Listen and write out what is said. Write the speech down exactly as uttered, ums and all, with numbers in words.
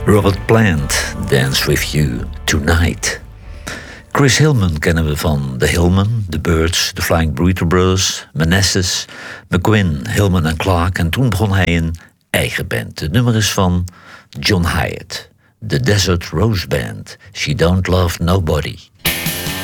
Robert Plant, Dance With You Tonight. Chris Hillman kennen we van The Hillman, The Byrds, The Flying Burrito Brothers, Manassas, McQueen, Hillman en Clark. En toen begon hij een eigen band. Het nummer is van John Hyatt, The Desert Rose Band, She Don't Love Nobody.